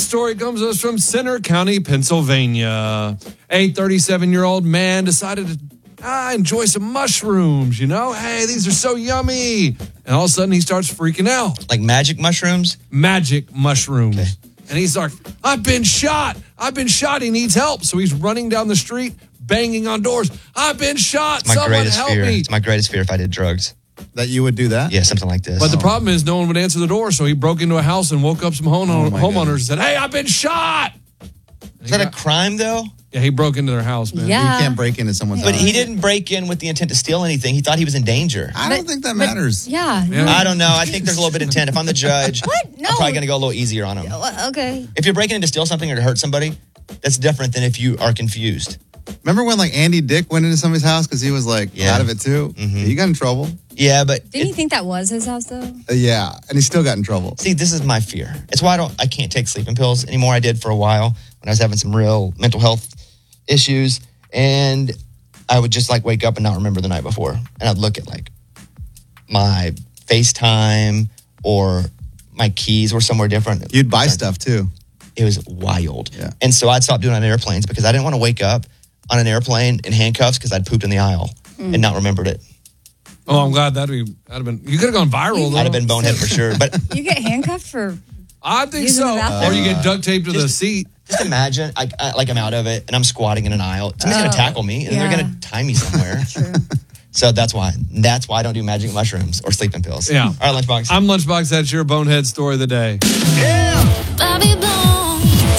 story comes to us from Center County, Pennsylvania. A 37-year-old man decided to enjoy some mushrooms, Hey, these are so yummy. And all of a sudden, he starts freaking out. Like magic mushrooms? Magic mushrooms. Okay. And he's like, I've been shot. He needs help. So he's running down the street, banging on doors. I've been shot. Someone help me. It's my greatest fear if I did drugs. That you would do that? Yeah, something like this. But the problem is no one would answer the door. So he broke into a house and woke up some homeowners and said, hey, I've been shot. Is that a crime, though? Yeah, he broke into their house, man. Yeah. You can't break into someone's house. But he didn't break in with the intent to steal anything. He thought he was in danger. I don't think that matters. Yeah. I don't know. I think there's a little bit of intent. If I'm the judge, What? No. I'm probably going to go a little easier on him. Okay. If you're breaking in to steal something or to hurt somebody, that's different than if you are confused. Remember when Andy Dick went into somebody's house because he was out of it too? Mm-hmm. He got in trouble. Yeah, but Didn't you think that was his house though? Yeah, and he still got in trouble. See, this is my fear. It's why I can't take sleeping pills anymore. I did for a while when I was having some real mental health issues, and I would just wake up and not remember the night before, and I'd look at my FaceTime or my keys were somewhere different. You'd buy stuff too. It was wild. Yeah. And so I'd stop doing it on airplanes because I didn't want to wake up on an airplane in handcuffs because I'd pooped in the aisle and not remembered it. Oh, I'm glad that'd have been. You could have gone viral, though. I'd have been bonehead for sure. But You get handcuffed for. I think using so. the bathroom? Or you get duct taped to the seat. just imagine, I'm out of it and I'm squatting in an aisle. Somebody's going to tackle me and they're going to tie me somewhere. True. So that's why I don't do magic mushrooms or sleeping pills. Yeah. All right, Lunchbox. I'm Lunchbox. That's your bonehead story of the day. Yeah. Bobby Bones.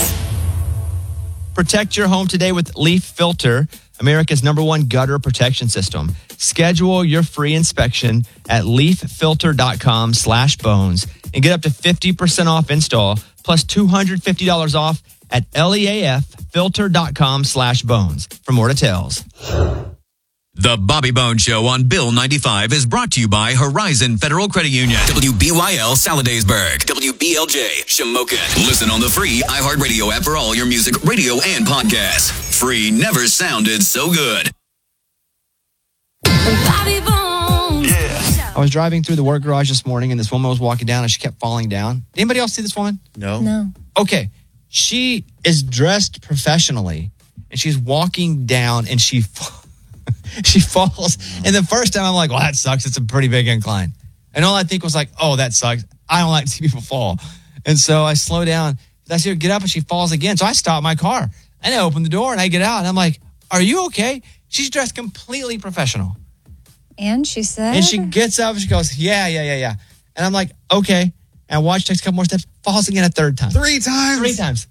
Protect your home today with Leaf Filter, America's #1 gutter protection system. Schedule your free inspection at leaffilter.com/bones and get up to 50% off install plus $250 off at leaffilter.com/bones for more details. The Bobby Bones Show on Bill 95 is brought to you by Horizon Federal Credit Union. WBYL Saladaysburg. WBLJ Shamokin. Listen on the free iHeartRadio app for all your music, radio, and podcasts. Free never sounded so good. Bobby Bones. I was driving through the work garage this morning and this woman was walking down and she kept falling down. Did anybody else see this woman? No. Okay. She is dressed professionally and she's walking down and she falls. And the first time I'm like, well, that sucks. It's a pretty big incline. And all I think was oh, that sucks. I don't like to see people fall. And so I slow down. I see her get up and she falls again. So I stop my car and I open the door and I get out and I'm like, are you okay? She's dressed completely professional. And she said? And she gets up and she goes, yeah. And I'm like, okay. And I watch, takes a couple more steps, falls again a third time. 3 times? 3 times.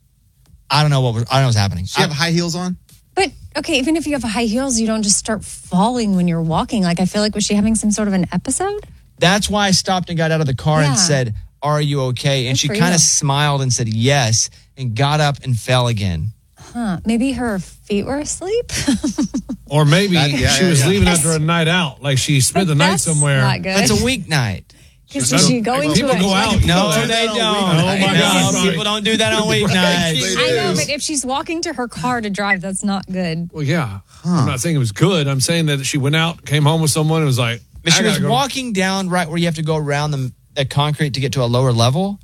I don't know what's happening. She have high heels on? But, okay, even if you have high heels, you don't just start falling when you're walking. I feel like, was she having some sort of an episode? That's why I stopped and got out of the car and said, are you okay? And she kind of smiled and said yes and got up and fell again. Huh. Maybe her feet were asleep? Or maybe she was leaving after a night out. She spent the night somewhere. Not good. It's a weeknight. Because she going people to go out. No, they don't. Oh, my God. People don't do that on weeknights. I know, but if she's walking to her car to drive, that's not good. Well, yeah. I'm not saying it was good. I'm saying that she went out, came home with someone, and was like, But she was walking down right where you have to go around the concrete to get to a lower level.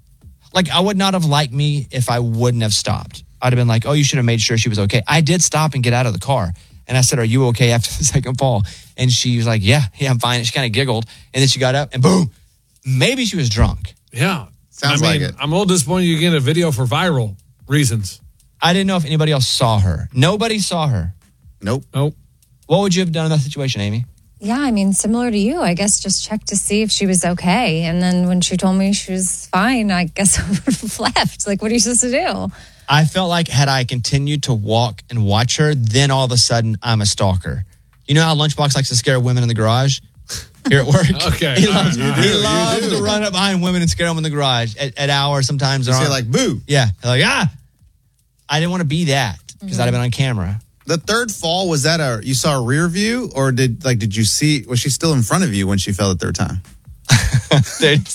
I would not have liked me if I wouldn't have stopped. I'd have been like, oh, you should have made sure she was okay. I did stop and get out of the car. And I said, are you okay after the second fall? And she was like, yeah, I'm fine. And she kind of giggled. And then she got up and boom. Maybe she was drunk. Yeah. Sounds like it. I'm a little disappointed you get a video for viral reasons. I didn't know if anybody else saw her. Nobody saw her. Nope. What would you have done in that situation, Amy? Yeah, similar to you. I guess just check to see if she was okay. And then when she told me she was fine, I guess I would have left. What are you supposed to do? I felt like had I continued to walk and watch her, then all of a sudden I'm a stalker. You know how Lunchbox likes to scare women in the garage? Here at work. Okay. He loves to run up behind women and scare them in the garage at hours sometimes. You say boo. Yeah. I didn't want to be that because I'd have been on camera. The third fall, was that you saw a rear view or did you see, was she still in front of you when she fell the third time?